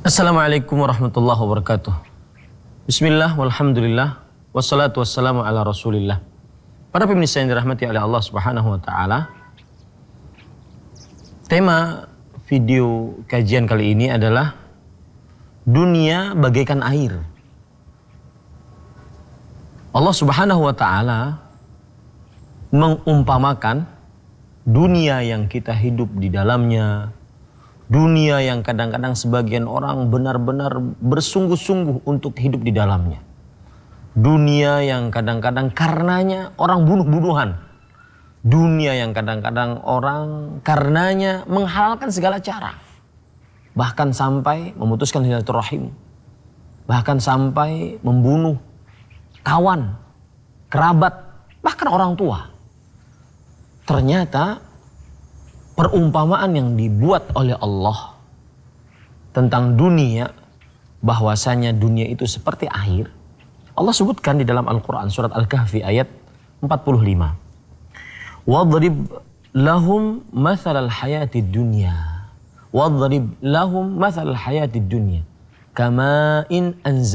Assalamualaikum warahmatullahi wabarakatuh. Bismillah, walhamdulillah, wassalatu wassalamu ala rasulillah. Para pemirsa yang dirahmati oleh Allah subhanahu wa ta'ala, tema video kajian kali ini adalah dunia bagaikan air. Allah subhanahu wa ta'ala mengumpamakan dunia yang kita hidup di dalamnya, dunia yang kadang-kadang sebagian orang benar-benar bersungguh-sungguh untuk hidup di dalamnya. Dunia yang kadang-kadang karenanya orang bunuh-bunuhan. Dunia yang kadang-kadang orang karenanya menghalalkan segala cara. Bahkan sampai memutuskan silaturahim. Bahkan sampai membunuh kawan, kerabat, bahkan orang tua. Ternyata perumpamaan yang dibuat oleh Allah tentang dunia, bahwasanya dunia itu seperti air, Allah sebutkan di dalam Al-Quran surat Al-Kahfi ayat 45. Wadrib lahum mathalal hayatid dunya. Wadrib lahum mathalal hayatid dunya. Kama'in anzal